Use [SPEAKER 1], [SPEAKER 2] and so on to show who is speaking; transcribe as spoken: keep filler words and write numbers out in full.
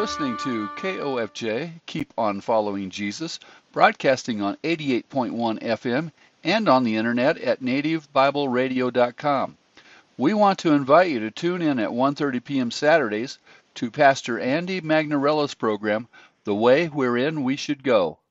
[SPEAKER 1] listening to K O F J, Keep On Following Jesus, broadcasting on eighty-eight point one F M and on the internet at native bible radio dot com. We want to invite you to tune in at one thirty p m Saturdays to Pastor Andy Magnarella's program, The Way Wherein We Should Go.